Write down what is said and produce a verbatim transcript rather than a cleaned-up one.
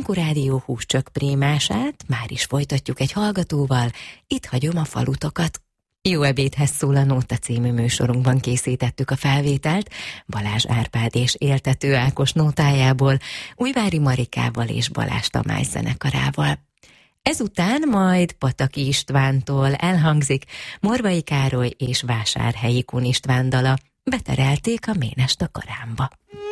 Inforádió húscsök prémását már is folytatjuk egy hallgatóval, itt hagyom a falutokat. Jó ebédhez szól a Nóta című műsorunkban készítettük a felvételt, Balázs Árpád és Éltető Ákos nótájából, Újvári Marikával és Balázs Tamás zenekarával. Ezután majd Pataki Istvántól elhangzik Morvai Károly és Vásárhelyi Kun István dala, beterelték a ménest a karámba.